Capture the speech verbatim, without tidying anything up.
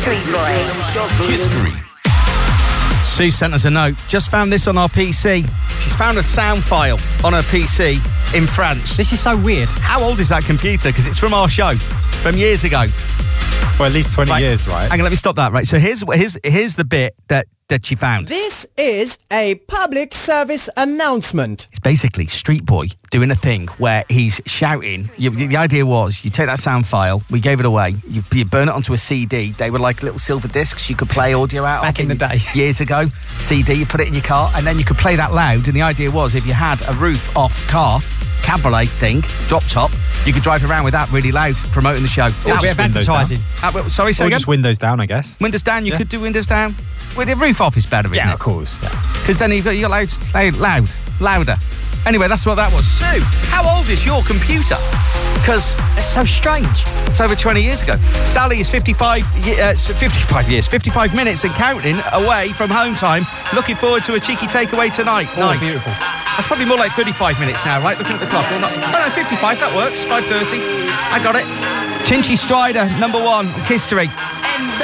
Street Boy. History. Sue sent us a note. Just found this on our P C. She's found a sound file on her P C in France. This is so weird. How old is that computer? Because it's from our show, from years ago. Well, at least twenty right. years, right? Hang on, let me stop that. Right, so here's here's here's the bit that that she found. This is a public service announcement. It's basically Street Boy doing a thing where he's shouting. You, the idea was you take that sound file, we gave it away, you, you burn it onto a C D. They were like little silver discs you could play audio out Back of. in the day. Years ago. C D, you put it in your car, and then you could play that loud. And the idea was if you had a roof off car, cabriolet thing, drop top, you could drive around with that really loud, promoting the show. Or just advertising. Uh, well, sorry, say Or again? just windows down, I guess. Windows down, you Yeah. could do windows down. With the roof off is better, isn't Yeah, it? of course. Because then you've got your loud, loud, loud, louder. Anyway, that's what that was. Sue, how old is your computer? Because It's so strange. it's over twenty years ago. Sally is fifty-five, ye- uh, fifty-five years, fifty-five minutes and counting away from home time. Looking forward to a cheeky takeaway tonight. Oh, nice. beautiful. That's probably more like thirty-five minutes now, right? Looking at the clock. Or not. Oh, no, fifty-five, that works. five thirty. I got it. Tinchy Strider, number one, History.